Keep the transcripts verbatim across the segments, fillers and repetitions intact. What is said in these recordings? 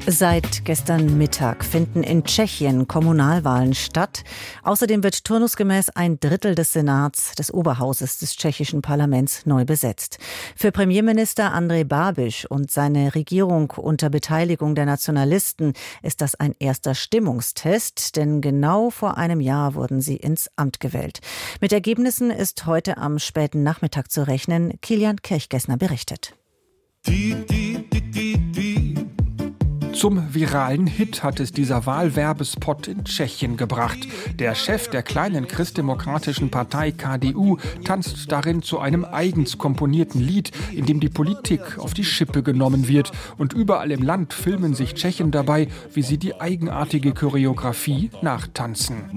Seit gestern Mittag finden in Tschechien Kommunalwahlen statt. Außerdem wird turnusgemäß ein Drittel des Senats, des Oberhauses des tschechischen Parlaments, neu besetzt. Für Premierminister Andrej Babiš und seine Regierung unter Beteiligung der Nationalisten ist das ein erster Stimmungstest, denn genau vor einem Jahr wurden sie ins Amt gewählt. Mit Ergebnissen ist heute am späten Nachmittag zu rechnen. Kilian Kirchgessner berichtet. Die, die, die, die, die. Zum viralen Hit hat es dieser Wahlwerbespot in Tschechien gebracht. Der Chef der kleinen christdemokratischen Partei K D U tanzt darin zu einem eigens komponierten Lied, in dem die Politik auf die Schippe genommen wird. Und überall im Land filmen sich Tschechen dabei, wie sie die eigenartige Choreografie nachtanzen.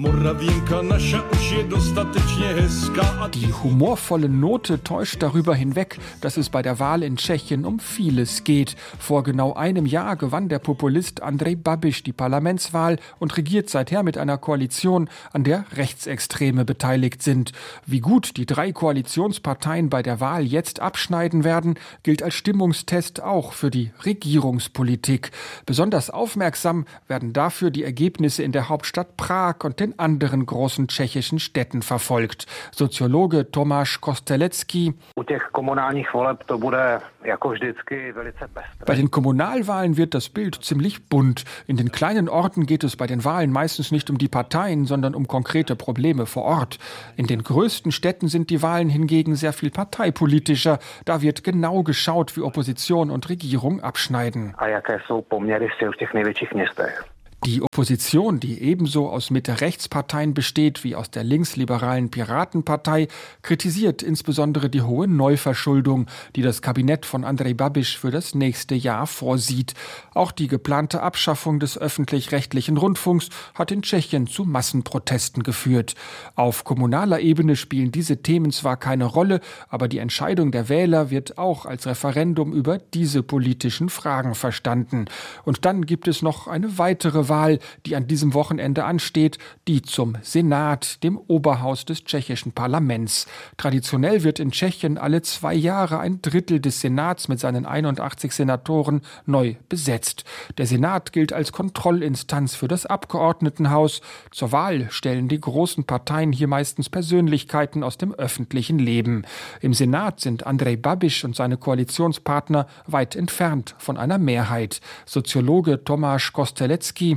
Die humorvolle Note täuscht darüber hinweg, dass es bei der Wahl in Tschechien um vieles geht. Vor genau einem Jahr gewann der Populist Andrej Babiš die Parlamentswahl und regiert seither mit einer Koalition, an der Rechtsextreme beteiligt sind. Wie gut die drei Koalitionsparteien bei der Wahl jetzt abschneiden werden, gilt als Stimmungstest auch für die Regierungspolitik. Besonders aufmerksam werden dafür die Ergebnisse in der Hauptstadt Prag und den anderen großen tschechischen Städten verfolgt. Soziologe Tomáš Kostelecký: Bei den Kommunalwahlen wird das Bild ziemlich bunt. In den kleinen Orten geht es bei den Wahlen meistens nicht um die Parteien, sondern um konkrete Probleme vor Ort. In den größten Städten sind die Wahlen hingegen sehr viel parteipolitischer. Da wird genau geschaut, wie Opposition und Regierung abschneiden. Die Opposition, die ebenso aus Mitte-Rechts-Parteien besteht wie aus der linksliberalen Piratenpartei, kritisiert insbesondere die hohe Neuverschuldung, die das Kabinett von Andrej Babiš für das nächste Jahr vorsieht. Auch die geplante Abschaffung des öffentlich-rechtlichen Rundfunks hat in Tschechien zu Massenprotesten geführt. Auf kommunaler Ebene spielen diese Themen zwar keine Rolle, aber die Entscheidung der Wähler wird auch als Referendum über diese politischen Fragen verstanden. Und dann gibt es noch eine weitere Wahl, Wahl, die an diesem Wochenende ansteht, die zum Senat, dem Oberhaus des tschechischen Parlaments. Traditionell wird in Tschechien alle zwei Jahre ein Drittel des Senats mit seinen einundachtzig Senatoren neu besetzt. Der Senat gilt als Kontrollinstanz für das Abgeordnetenhaus. Zur Wahl stellen die großen Parteien hier meistens Persönlichkeiten aus dem öffentlichen Leben. Im Senat sind Andrej Babiš und seine Koalitionspartner weit entfernt von einer Mehrheit. Soziologe Tomáš Kostelecký: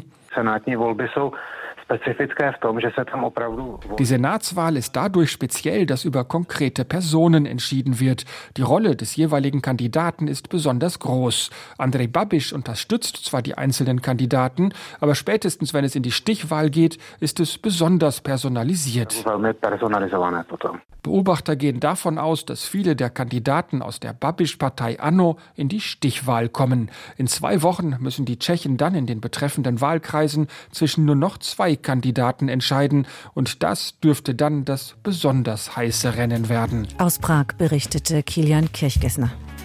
Die Senatswahl ist dadurch speziell, dass über konkrete Personen entschieden wird. Die Rolle des jeweiligen Kandidaten ist besonders groß. Andrej Babiš unterstützt zwar die einzelnen Kandidaten, aber spätestens, wenn es in die Stichwahl geht, ist es besonders personalisiert. Beobachter gehen davon aus, dass viele der Kandidaten aus der Babiš-Partei ANO in die Stichwahl kommen. In zwei Wochen müssen die Tschechen dann in den betreffenden Wahlkreisen zwischen nur noch zwei Kandidaten entscheiden. Und das dürfte dann das besonders heiße Rennen werden. Aus Prag berichtete Kilian Kirchgessner.